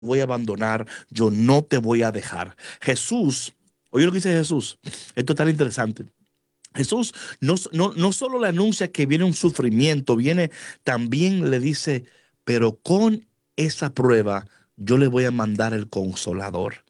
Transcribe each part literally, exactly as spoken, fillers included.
voy a abandonar, yo no te voy a dejar. Jesús, oye lo que dice Jesús, esto es tan interesante. Jesús no, no, no solo le anuncia que viene un sufrimiento, viene también le dice, pero con esa prueba yo le voy a mandar el consolador.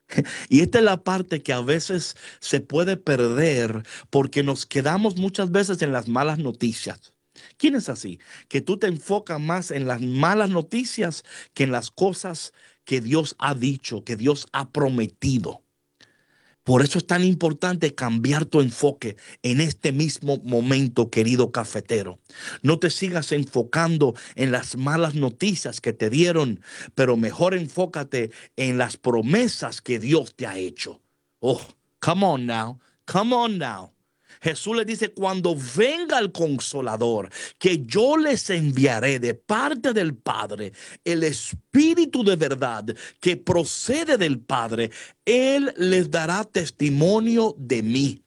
Y esta es la parte que a veces se puede perder porque nos quedamos muchas veces en las malas noticias. ¿Quién es así? Que tú te enfocas más en las malas noticias que en las cosas que Dios ha dicho, que Dios ha prometido. Por eso es tan importante cambiar tu enfoque en este mismo momento, querido cafetero. No te sigas enfocando en las malas noticias que te dieron, pero mejor enfócate en las promesas que Dios te ha hecho. Oh, come on now, come on now. Jesús les dice, cuando venga el consolador, que yo les enviaré de parte del Padre, el Espíritu de verdad que procede del Padre, Él les dará testimonio de mí.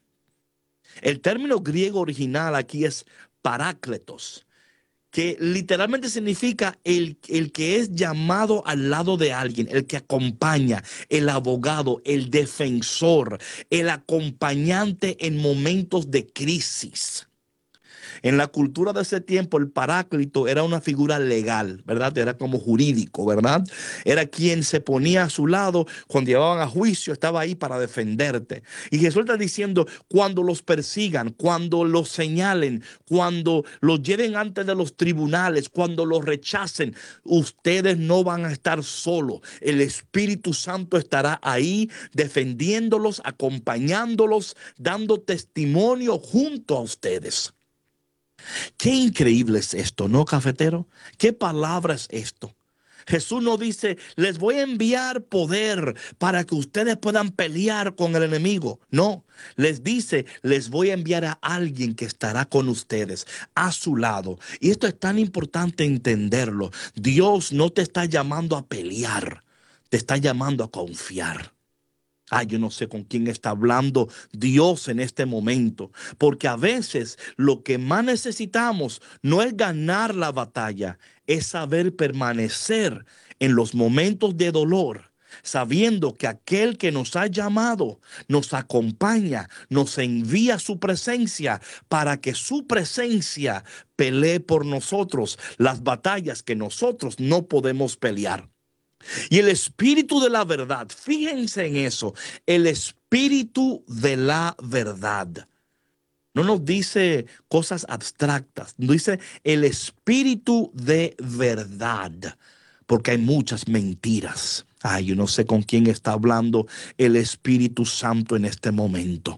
El término griego original aquí es parácletos, que literalmente significa el, el que es llamado al lado de alguien, el que acompaña, el abogado, el defensor, el acompañante en momentos de crisis. En la cultura de ese tiempo, el paráclito era una figura legal, ¿verdad? Era como jurídico, ¿verdad? Era quien se ponía a su lado cuando llevaban a juicio, estaba ahí para defenderte. Y Jesús está diciendo, cuando los persigan, cuando los señalen, cuando los lleven ante de los tribunales, cuando los rechacen, ustedes no van a estar solos. El Espíritu Santo estará ahí defendiéndolos, acompañándolos, dando testimonio junto a ustedes. Qué increíble es esto, ¿no, cafetero? ¿Qué palabra es esto? Jesús no dice, les voy a enviar poder para que ustedes puedan pelear con el enemigo. No, les dice, les voy a enviar a alguien que estará con ustedes, a su lado. Y esto es tan importante entenderlo. Dios no te está llamando a pelear, te está llamando a confiar. Ay, yo no sé con quién está hablando Dios en este momento, porque a veces lo que más necesitamos no es ganar la batalla, es saber permanecer en los momentos de dolor, sabiendo que aquel que nos ha llamado nos acompaña, nos envía su presencia para que su presencia pelee por nosotros las batallas que nosotros no podemos pelear. Y el espíritu de la verdad, fíjense en eso, el espíritu de la verdad. No nos dice cosas abstractas, nos dice el espíritu de verdad, porque hay muchas mentiras. Ay, yo no sé con quién está hablando el Espíritu Santo en este momento.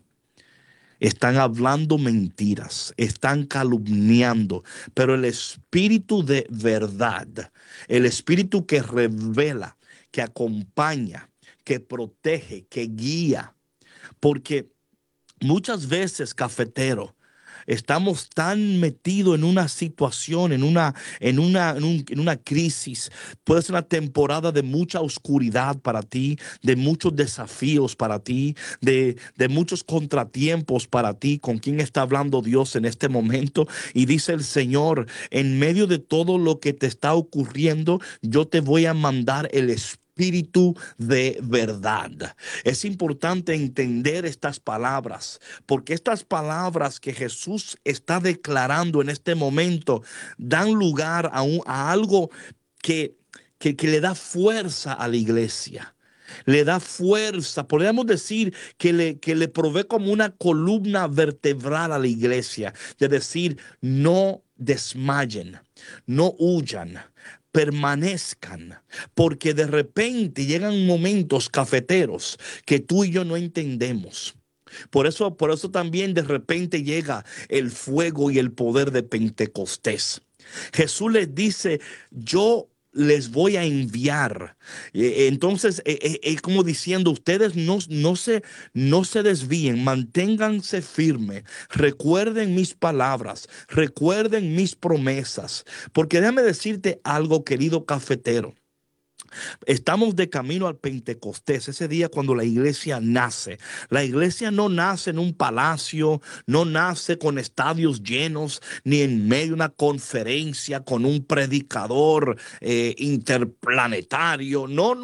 Están hablando mentiras, están calumniando, pero el espíritu de verdad, el espíritu que revela, que acompaña, que protege, que guía, porque muchas veces, cafetero, estamos tan metidos en una situación, en una, en una, en un- en una crisis. Puede ser una temporada de mucha oscuridad para ti, de muchos desafíos para ti, de, de muchos contratiempos para ti. ¿Con quién está hablando Dios en este momento? Y dice el Señor, en medio de todo lo que te está ocurriendo, yo te voy a mandar el Espíritu de verdad. Es importante entender estas palabras, porque estas palabras que Jesús está declarando en este momento dan lugar a, un, a algo que, que, que le da fuerza a la iglesia. Le da fuerza, podríamos decir que le, que le provee como una columna vertebral a la iglesia, de decir, no desmayen, no huyan, permanezcan, porque de repente llegan momentos cafeteros que tú y yo no entendemos. Por eso, por eso también de repente llega el fuego y el poder de Pentecostés. Jesús les dice, yo les voy a enviar. Eh, Entonces, eh, eh, es como diciendo, ustedes no, no se, no se desvíen, manténganse firmes, recuerden mis palabras, recuerden mis promesas, porque déjame decirte algo, querido cafetero. Estamos de camino al Pentecostés, ese día cuando la iglesia nace. La iglesia no nace en un palacio, no nace con estadios llenos, ni en medio de una conferencia con un predicador eh, interplanetario. No,